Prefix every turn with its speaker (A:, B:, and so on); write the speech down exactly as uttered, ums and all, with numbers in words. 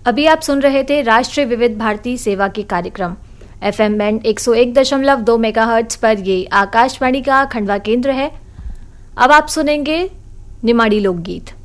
A: अभी आप सुन रहे थे राष्ट्रीय विविध भारती सेवा के कार्यक्रम एफएम बैंड एक सौ एक दशमलव दो मेगाहर्ट्ज पर। ये आकाशवाणी का खंडवा केंद्र है। अब आप सुनेंगे निमाड़ी लोकगीत।